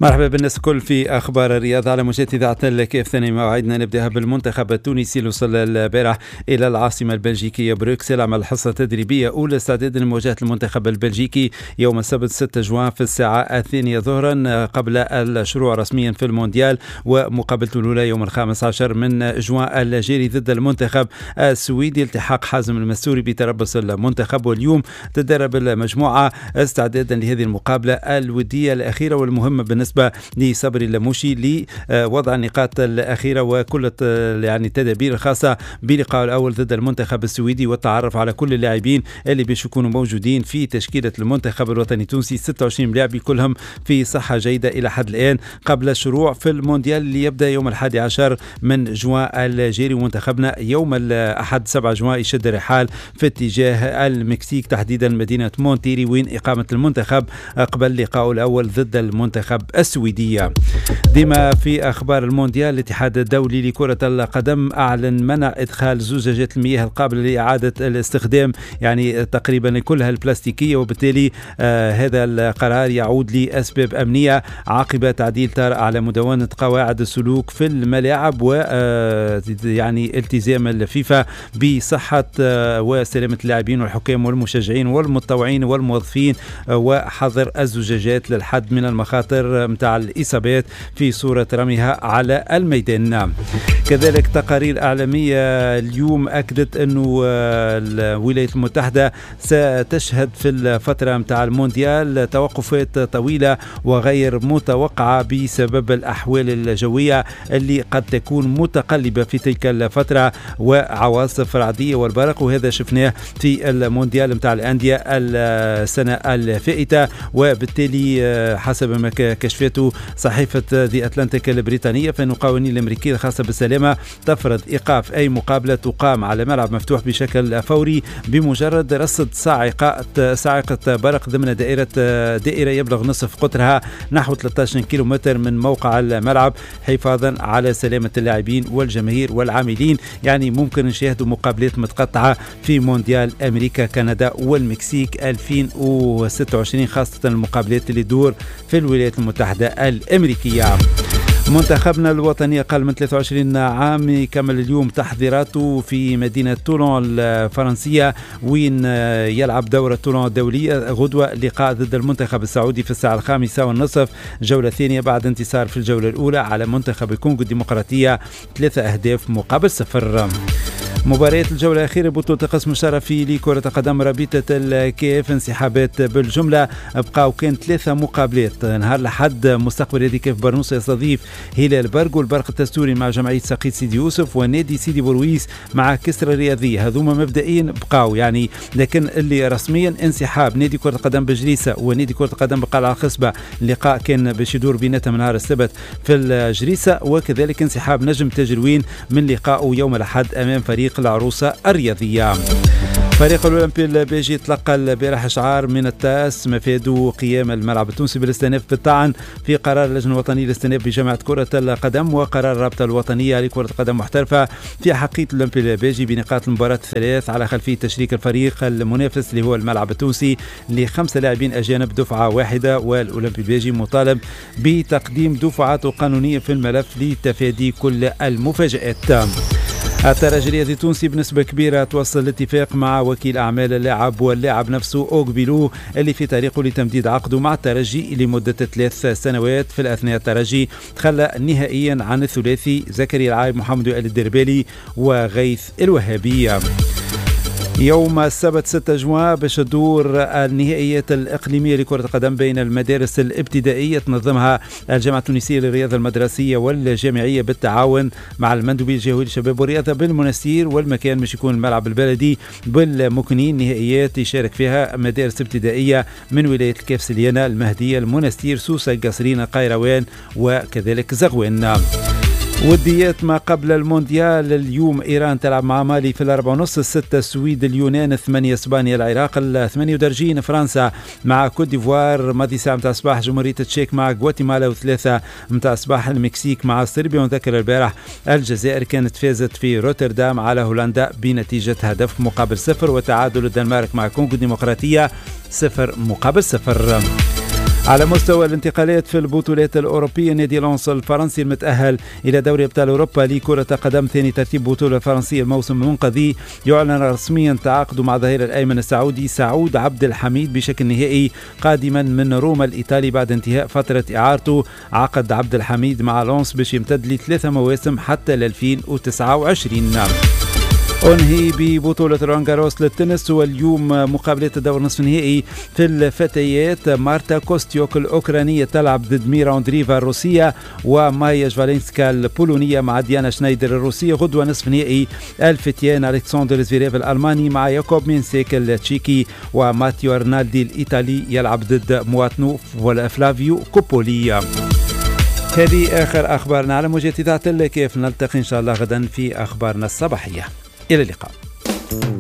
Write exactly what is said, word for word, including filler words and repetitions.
مرحبا بالناس الكل في أخبار الرياضة على موجات إذاعة الكيف. ثاني موعدنا نبدأها بالمنتخب التونسي اللي وصل البارح إلى العاصمة البلجيكية بروكسل، عمل حصة تدريبية أولى استعدادا لمواجهة المنتخب البلجيكي يوم السبت ستة جوان في الساعة الثانية ظهرا قبل الشروع رسميا في المونديال، ومقابلته الأولى يوم الخامس عشر من جوان الجاري ضد المنتخب السويدي. التحاق حازم المستوري بتربص المنتخب، واليوم تدرب المجموعة استعدادا لهذه المقابلة الودية الأخيرة والمهمة بالنسبة لصبري اللموشي لوضع النقاط الأخيرة وكل يعني التدابير الخاصة بلقاء الأول ضد المنتخب السويدي، والتعرف على كل اللاعبين اللي باش يكونوا موجودين في تشكيلة المنتخب الوطني التونسي. ستة وعشرين لاعب كلهم في صحة جيدة إلى حد الآن قبل الشروع في المونديال اللي يبدأ يوم الحادي عشر من جوان الجاري. ومنتخبنا يوم الأحد سبعة جوان يشد الرحال في اتجاه المكسيك، تحديدا مدينة مونتيري وين إقامة المنتخب قبل لقاء الأول ضد المنتخب السويدية. ديما في أخبار المونديال، الاتحاد الدولي لكرة القدم أعلن منع إدخال زجاجات المياه القابلة لإعادة الاستخدام يعني تقريبا كلها البلاستيكية، وبالتالي آه هذا القرار يعود لأسباب أمنية عقب تعديل طارئ على مدونة قواعد السلوك في الملاعب و آه يعني التزام الفيفا بصحة آه وسلامة اللاعبين والحكام والمشجعين والمتطوعين والموظفين آه وحظر الزجاجات للحد من المخاطر متاع الإصابات في صورة رميها على الميدان. كذلك تقارير إعلامية اليوم أكدت أنه الولايات المتحدة ستشهد في الفترة متاع المونديال توقفات طويلة وغير متوقعة بسبب الأحوال الجوية اللي قد تكون متقلبة في تلك الفترة وعواصف رعدية والبرق، وهذا شفناه في المونديال متاع الأندية السنة الفائتة. وبالتالي حسب ما كشفته صحيفة ذا أتلانتيك البريطانية فإن القوانين الأمريكية الخاصة بالسلامة تفرض إيقاف أي مقابلة تقام على ملعب مفتوح بشكل فوري بمجرد رصد صاعقة صاعقة برق ضمن دائرة دائرة يبلغ نصف قطرها نحو ثلاثة عشر كيلومتر من موقع الملعب، حفاظا على سلامة اللاعبين والجماهير والعاملين. يعني ممكن نشاهدوا مقابلات متقطعة في مونديال أمريكا كندا والمكسيك ألفين وستة وعشرين، خاصة المقابلات اللي تدور في الولايات المتحدة الأمريكية. منتخبنا الوطني أقل من ثلاثة وعشرين عام يكمل اليوم تحضيراته في مدينة طولون الفرنسية وين يلعب دورة طولون الدولية. غدوة لقاء ضد المنتخب السعودي في الساعة الخامسة والنصف، جولة ثانية بعد انتصار في الجولة الأولى على منتخب الكونغو الديمقراطية ثلاثة أهداف مقابل صفر. مباريات الجولة الأخيرة بطولة القسم الشرفي لكرة قدم رابطة الكيف انسحابات بالجملة، بقاو كان ثلاثة مقابلات. نهار الأحد مستقبل نادي كيف برنوس يستضيف هلال برق والبرق التستوري مع جمعية سقيط سيدي يوسف، ونادي سيدي بورويس مع كسرة الرياضية. هذوما مبدئيا بقاو يعني، لكن اللي رسميا انسحاب نادي كرة قدم بجريسة ونادي كرة قدم بقلعة الخصبة. اللقاء كان باش يدور بيناتهم نهار السبت في الجريسة، وكذلك انسحاب نجم تجروين من لقائه يوم الأحد أمام فريق العروسة الرياضية. فريق الأولمبي البيجي تلقى البارح إشعار من التاس مفاده قيام الملعب التونسي بالاستئناف بالطعن في قرار اللجنة الوطنية للاستئناف بجامعة كرة القدم وقرار الرابطة الوطنية لكرة القدم محترفة في حقية الأولمبي البيجي بنقاط المباراة الثلاث على خلفية تشريك الفريق المنافس اللي هو الملعب التونسي لخمسة لاعبين أجانب دفعة واحدة. والأولمبي البيجي مطالب بتقديم دفعات قانونية في الملف لتفادي كل المفاجآت. الترجي الرياضي التونسي بنسبة كبيرة توصل الاتفاق مع وكيل أعمال اللاعب واللاعب نفسه أوغبيلو اللي في طريقه لتمديد عقده مع الترجي لمدة ثلاث سنوات. في الأثناء الترجي تخلى نهائيا عن الثلاثي زكريا العايب محمد وائل الدربالي وغيث الوهابي. يوم السبت ستة جوان باش تدور النهائيات الإقليمية لكرة القدم بين المدارس الابتدائية تنظمها الجامعة التونسية للرياضة المدرسية والجامعية بالتعاون مع المندوبية الجهوية للشباب والرياضة بالمنستير، والمكان باش يكون الملعب البلدي بالمكنين. نهائيات يشارك فيها مدارس ابتدائية من ولاية الكاف سليانة المهدية المنستير سوسة القصرين قيروان وكذلك زغوان. وديات ما قبل المونديال اليوم إيران تلعب مع مالي في الأربع ونص، الستة السويد اليونان، الثمانية اسبانيا العراق، الثمانية ودرجين فرنسا مع كوت ديفوار، ماضي ساعة متاع الصباح جمهورية التشيك مع غواتيمالا، وثلاثة متاع الصباح المكسيك مع صربيا. ونذكر البارح الجزائر كانت فازت في روتردام على هولندا بنتيجة هدف مقابل صفر، وتعادل الدنمارك مع كونغو الديمقراطية صفر مقابل صفر. على مستوى الانتقالات في البطولات الأوروبية، نادي لونس الفرنسي المتأهل إلى دوري أبطال أوروبا لكرة قدم ثاني ترتيب بطولة فرنسية الموسم المنقضي يعلن رسميا تعاقده مع ظهير الأيمن السعودي سعود عبد الحميد بشكل نهائي قادما من روما الإيطالي بعد انتهاء فترة إعارته. عقد عبد الحميد مع لونس باش يمتد لثلاثة مواسم حتى ل ألفين وتسعة وعشرين. أنهي ببطولة رولان جاروس للتنس، واليوم مقابلة الدور نصف النهائي في الفتيات. مارتا كوستيوك الأوكرانية تلعب ضد ميرا أندريفا الروسية، ومايا جفالينسكا البولونية مع ديانا شنايدر الروسية. غدوة نصف نهائي الفتيان ألكسندر زفيريف الألماني مع ياكوب مينسيك التشيكي، وماتيو أرنالدي الإيطالي يلعب ضد مواتنو فلافيو كوبولي. هذه آخر أخبارنا على موجات إذاعة الكيف. نلتقي إن شاء الله غدا في أخبارنا الصباحية. إلى اللقاء.